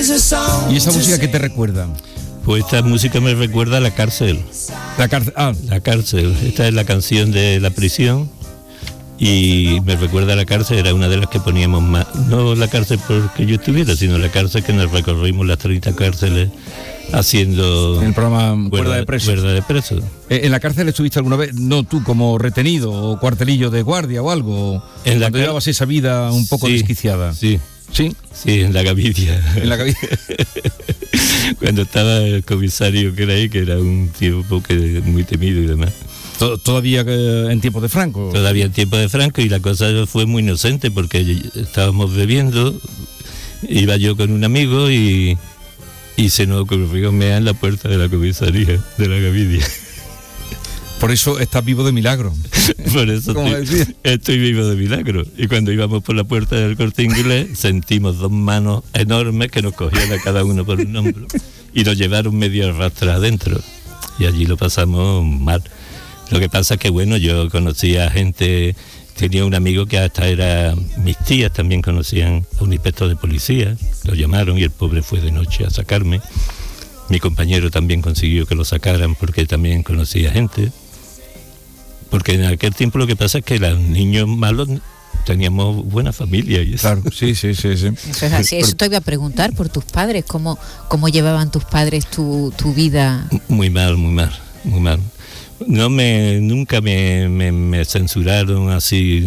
¿Y esa música qué te recuerda? Pues esta música me recuerda a La Cárcel. La cárcel. La Cárcel. Esta es la canción de La Prisión y me recuerda a La Cárcel. Era una de las que poníamos más. No La Cárcel porque yo estuviera, sino La Cárcel, que nos recorrimos las 30 cárceles haciendo en el programa Cuerda de Presos. ¿En la cárcel estuviste alguna vez? No tú como retenido o cuartelillo de guardia o algo. En cuando llevabas esa vida un poco desquiciada. Sí. ¿Sí? Sí, en la Gavidia. En la Gavidia. Cuando estaba el comisario que era ahí, que era un tipo que muy temido y demás. ¿Todavía en tiempo de Franco? Todavía en tiempo de Franco, y la cosa fue muy inocente porque estábamos bebiendo, iba yo con un amigo y se nos ocurrió mear en la puerta de la comisaría de la Gavidia. Por eso estás vivo de milagro. Por eso estoy vivo de milagro. Y cuando íbamos por la puerta del Corte Inglés, sentimos dos manos enormes que nos cogían a cada uno por un hombro y nos llevaron medio arrastra adentro. Y allí lo pasamos mal. Lo que pasa es que, bueno, yo conocía a gente, tenía un amigo que hasta era, mis tías también conocían a un inspector de policía, lo llamaron y el pobre fue de noche a sacarme. Mi compañero también consiguió que lo sacaran porque también conocía gente. Porque en aquel tiempo lo que pasa es que los niños malos teníamos buena familia y eso. Claro, sí. Eso es así. Eso te iba a preguntar por tus padres, ¿cómo llevaban tus padres tu vida? Muy mal. Nunca me censuraron así,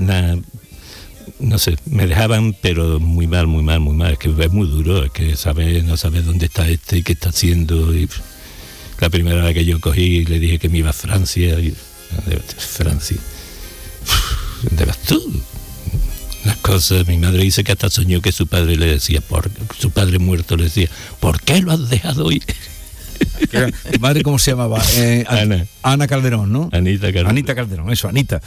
no sé, me dejaban, pero muy mal. Es que es muy duro, es que no sabes dónde está y qué está haciendo. Y la primera vez que yo cogí le dije que me iba a Francia. Francia. ¿Dónde vas tú? Las cosas, mi madre dice que hasta soñó que su padre le decía, su padre muerto le decía, ¿por qué lo has dejado ir? ¿Tu madre cómo se llamaba? Ana Calderón, ¿no? Anita Calderón, eso, Anita.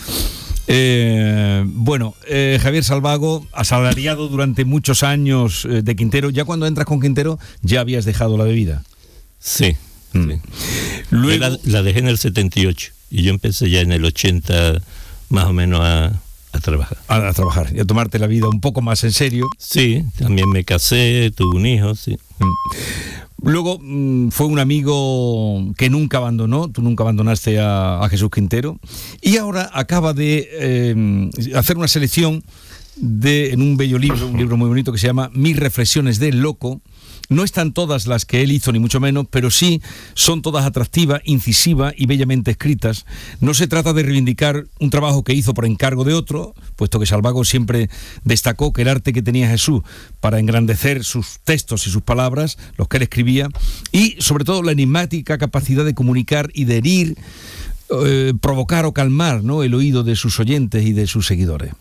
Javier Salvago, asalariado durante muchos años de Quintero. Ya cuando entras con Quintero, ¿ya habías dejado la bebida? Sí. Luego la dejé en el 78 y yo empecé ya en el 80 más o menos a trabajar. A trabajar y a tomarte la vida un poco más en serio. Sí, también me casé, tuve un hijo, sí. Luego fue un amigo que nunca abandonó, tú nunca abandonaste a Jesús Quintero, y ahora acaba de hacer una selección en un bello libro, un libro muy bonito que se llama Mis reflexiones del loco. No están todas las que él hizo, ni mucho menos, pero sí son todas atractivas, incisivas y bellamente escritas. No se trata de reivindicar un trabajo que hizo por encargo de otro, puesto que Salvago siempre destacó que el arte que tenía Jesús para engrandecer sus textos y sus palabras, los que él escribía, y sobre todo la enigmática capacidad de comunicar y de herir, provocar o calmar, ¿no?, el oído de sus oyentes y de sus seguidores.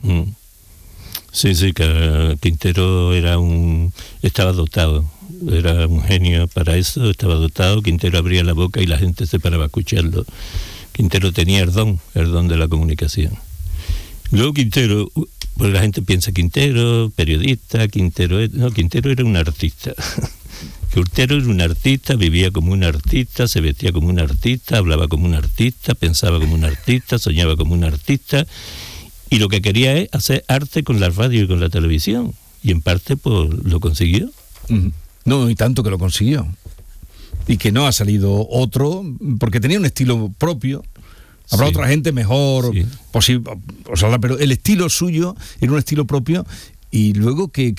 Sí, que Quintero estaba dotado. Era un genio para eso, estaba dotado. Quintero abría la boca y la gente se paraba a escucharlo. Quintero tenía el don de la comunicación. Luego Quintero, pues la gente piensa Quintero, periodista, Quintero era un artista. Quintero era un artista, vivía como un artista, se vestía como un artista, hablaba como un artista, pensaba como un artista, soñaba como un artista, y lo que quería es hacer arte con la radio y con la televisión, y en parte pues lo consiguió. No, y tanto que lo consiguió. Y que no ha salido otro, porque tenía un estilo propio. Habrá otra gente mejor, posible, pero el estilo suyo era un estilo propio. Y luego que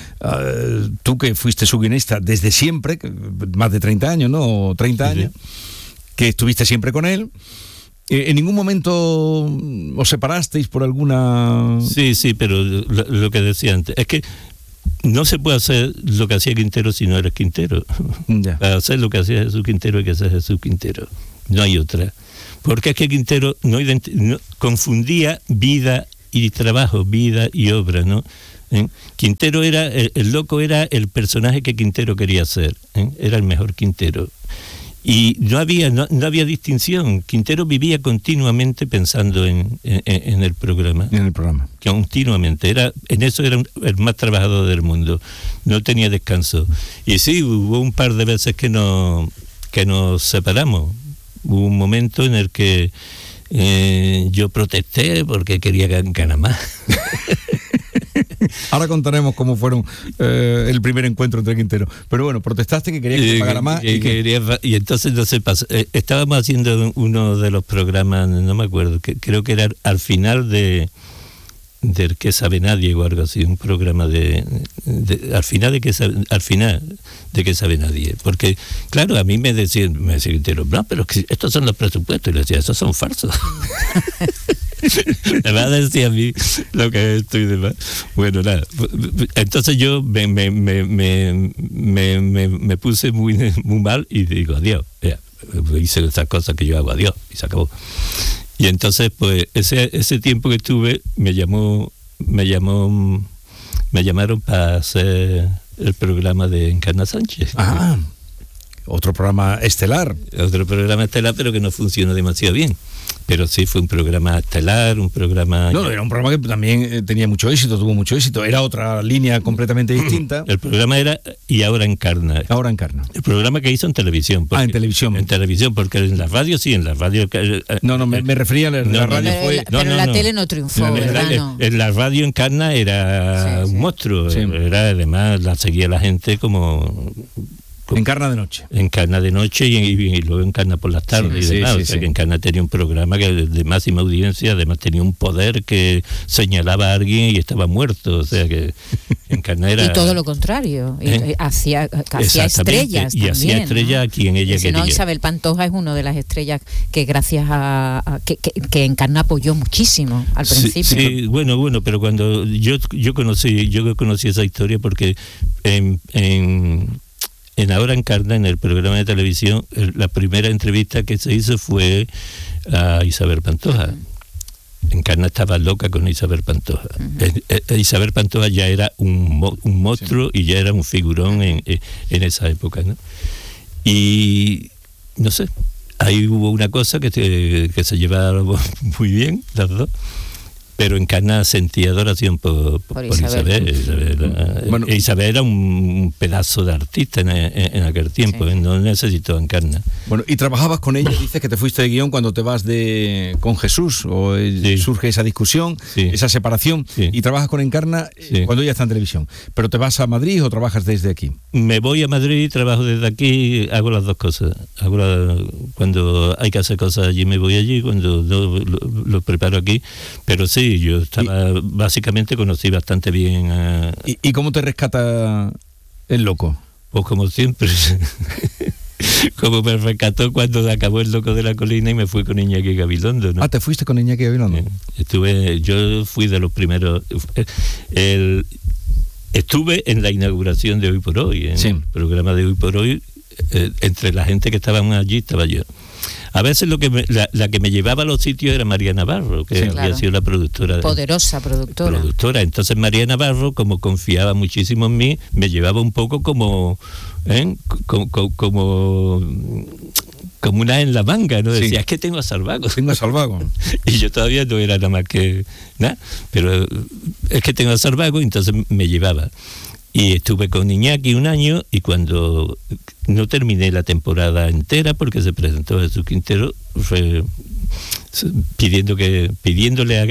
tú que fuiste su guionista desde siempre, más de 30 años, ¿no? 30 años, que estuviste siempre con él. ¿En ningún momento os separasteis por alguna...? Sí, pero lo que decía antes, es que no se puede hacer lo que hacía Quintero si no eres Quintero. Para hacer lo que hacía Jesús Quintero hay que ser Jesús Quintero. No hay otra. Porque es que Quintero no confundía vida y trabajo, vida y obra, ¿no? Quintero era, el loco era el personaje que Quintero quería ser, era el mejor Quintero. Y no había distinción. Quintero vivía continuamente pensando en el programa. En el programa. Continuamente. En eso era el más trabajador del mundo. No tenía descanso. Y sí, hubo un par de veces que nos separamos. Hubo un momento en el que yo protesté porque quería ganar más. Ahora contaremos cómo fueron el primer encuentro entre Quintero. Pero bueno, protestaste que quería que te pagara más. Y entonces no se pasó. Estábamos haciendo uno de los programas, no me acuerdo, creo que era al final del Que Sabe Nadie o algo así, un programa al final de Que Sabe Nadie, porque claro, a mí me decía Quintero, no, pero que estos son los presupuestos, y le decía, esos son falsos. Me va a decir a mí lo que estoy de más. Bueno, nada, entonces yo me puse muy mal y digo, adiós, hice esas cosas que yo hago, adiós, y se acabó. Y entonces, pues, ese tiempo que estuve, me llamaron para hacer el programa de Encarna Sánchez. Ah, otro programa estelar. Otro programa estelar, pero que no funcionó demasiado bien. Pero sí, fue un programa estelar, un programa... No, era un programa que también tenía mucho éxito, tuvo mucho éxito. Era otra línea completamente distinta. El programa era Y Ahora Encarna. Ahora Encarna. El programa que hizo en televisión. En televisión. En televisión, porque en la radio sí, en la radio... me refería a la radio. Pero la tele no triunfó, ¿verdad? En la radio Encarna era un monstruo. Sí. Era, además, la seguía la gente como Encarna de noche. Encarna de noche y luego Encarna por las tardes y demás. Que Encarna tenía un programa que de máxima audiencia, además tenía un poder que señalaba a alguien y estaba muerto. O sea que Encarna era... Y todo lo contrario. Hacía estrellas y también, hacía estrellas a quien ella quería. Isabel Pantoja es una de las estrellas que gracias a que Encarna apoyó muchísimo al principio. Sí, bueno, pero cuando yo conocí esa historia porque en Ahora Encarna, en el programa de televisión, la primera entrevista que se hizo fue a Isabel Pantoja. Encarna estaba loca con Isabel Pantoja. Isabel Pantoja ya era un monstruo y ya era un figurón en esa época, ¿no? Y no sé, ahí hubo una cosa que se llevaron muy bien las dos. Pero Encarna sentía adoración por Isabel. Bueno, Isabel era un pedazo de artista en aquel tiempo, no necesitó Encarna. Bueno, y trabajabas con ella, dices que te fuiste de guión cuando te vas con Jesús, o surge esa discusión, esa separación, y trabajas con Encarna cuando ella está en televisión. Pero ¿te vas a Madrid o trabajas desde aquí? Me voy a Madrid, trabajo desde aquí, hago las dos cosas. Cuando hay que hacer cosas allí me voy allí, cuando lo preparo aquí, pero sí, yo básicamente conocí bastante bien a... ¿Y cómo te rescata el loco? Pues como siempre, como me rescató cuando acabó El Loco de la Colina y me fui con Iñaki Gabilondo, ¿no? Ah, ¿te fuiste con Iñaki Gabilondo? Yo fui de los primeros... Estuve en la inauguración de Hoy por Hoy, en el programa de Hoy por Hoy, entre la gente que estaban allí estaba yo. A veces la que me llevaba a los sitios era María Navarro, que había sido la productora. Poderosa productora. Entonces María Navarro, como confiaba muchísimo en mí, me llevaba un poco como una en la manga, ¿no? Decía, es que tengo a Salvago. Y yo todavía no era nada más que nada, pero es que tengo a Salvago, entonces me llevaba. Y estuve con Iñaki un año, y cuando no terminé la temporada entera porque se presentó Jesús Quintero, fue pidiéndole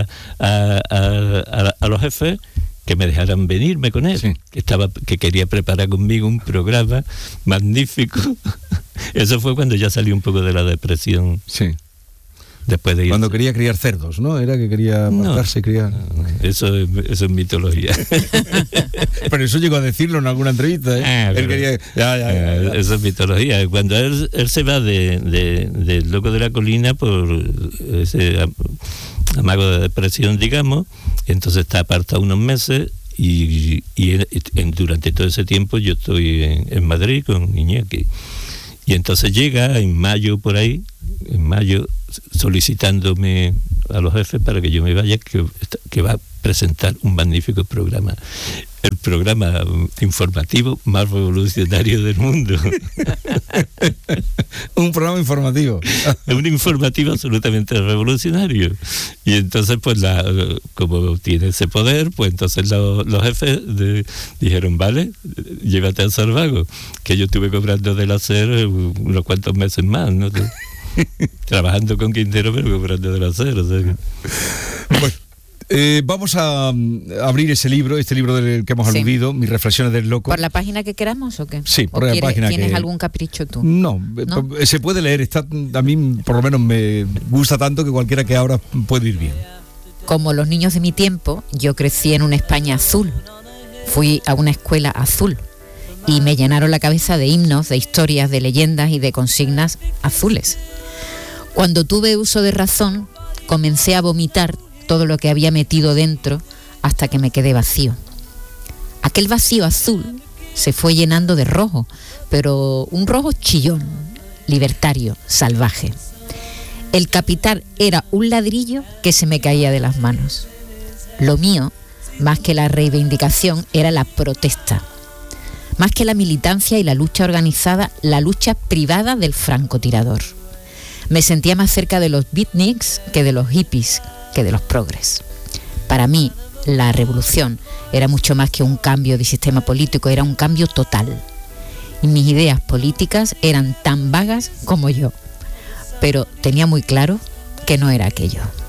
a los jefes que me dejaran venirme con él, que quería preparar conmigo un programa magnífico. Eso fue cuando ya salí un poco de la depresión. Después de irse. Cuando quería criar cerdos, ¿no? Era que quería matarse y criar. Eso es mitología. Pero eso llegó a decirlo en alguna entrevista, Él quería... Eso es mitología. Cuando él se va del Loco de la Colina por ese amago de depresión, digamos, entonces está apartado unos meses y durante todo ese tiempo yo estoy en Madrid con Iñaki. Y entonces llega en mayo por ahí, solicitándome a los jefes para que yo me vaya, que va a presentar un magnífico programa. El programa informativo más revolucionario del mundo. Un programa informativo. Un informativo absolutamente revolucionario. Y entonces, pues, como tiene ese poder, pues entonces los jefes dijeron, vale, llévate a Salvago, que yo estuve cobrando del hacer unos cuantos meses más, ¿no? Trabajando con Quintero, pero cobrando del hacer. O sea que... Bueno, Vamos a abrir este libro del que hemos aludido, Mis reflexiones del loco. ¿Por la página que queramos o qué? Sí, por la página. ¿Tienes algún capricho tú? No, se puede leer. A mí por lo menos me gusta tanto que cualquiera que ahora puede ir bien. Como los niños de mi tiempo, yo crecí en una España azul. Fui a una escuela azul y me llenaron la cabeza de himnos, de historias, de leyendas y de consignas azules. Cuando tuve uso de razón, comencé a vomitar todo lo que había metido dentro hasta que me quedé vacío. Aquel vacío azul se fue llenando de rojo, pero un rojo chillón, libertario, salvaje. El capital era un ladrillo que se me caía de las manos. Lo mío, más que la reivindicación, era la protesta. Más que la militancia y la lucha organizada, la lucha privada del francotirador. Me sentía más cerca de los beatniks que de los hippies, que de los progres. Para mí, la revolución era mucho más que un cambio de sistema político, era un cambio total. Y mis ideas políticas eran tan vagas como yo. Pero tenía muy claro que no era aquello.